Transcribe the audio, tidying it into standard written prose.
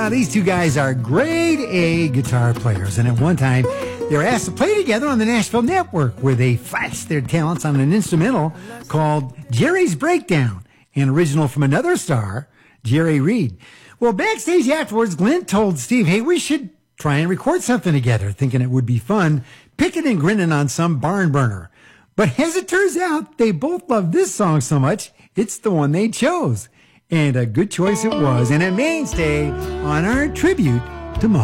These two guys are grade A guitar players, and at one time they were asked to play together on the Nashville Network, where they flashed their talents on an instrumental called Jerry's Breakdown, an original from another star, Jerry Reed. Well, backstage afterwards, Glenn told Steve, hey, we should try and record something together, thinking it would be fun, picking and grinning on some barn burner. But as it turns out, they both love this song so much, it's the one they chose. And a good choice it was, and a mainstay on our tribute to Mo.